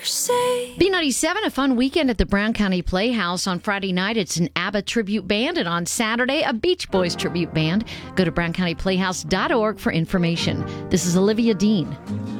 say. B97, a fun weekend at the Brown County Playhouse. On Friday night, it's an ABBA tribute band, and on Saturday, a Beach Boys tribute band. Go to browncountyplayhouse.org for information. This is Olivia Dean.